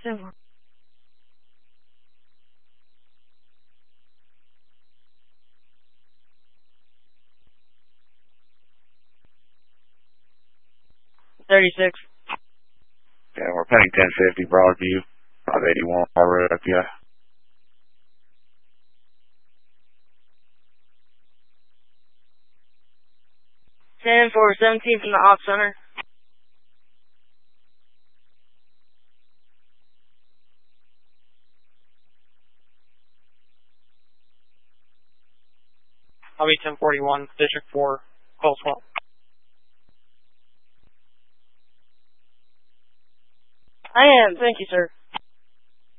7. 36. Yeah, we're paying 1050 Broadview, 581 Road, yeah. Ten for 17 from the Ops Center. I'll be 1041, District 4, call swap. I am, thank you, sir.